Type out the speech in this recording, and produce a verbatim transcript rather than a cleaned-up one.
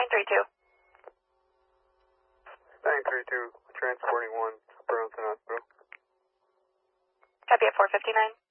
three two. nine three two, transporting one, Burlington Hospital. Copy at four fifty-nine.